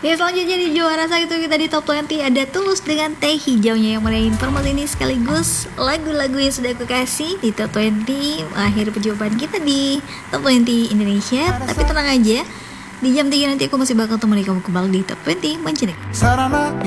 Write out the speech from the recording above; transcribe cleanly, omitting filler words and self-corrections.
Ya, selanjutnya di juara satu kita di top 20 ada Tulus dengan Teh Hijaunya yang meraih informasi ini sekaligus lagu-lagu yang sudah aku kasih di top 20 akhir perjumpaan kita di top 20 Indonesia. Tapi tenang aja, di jam 3 nanti aku masih bakal temani kamu kembali di top 20 Mancanegara.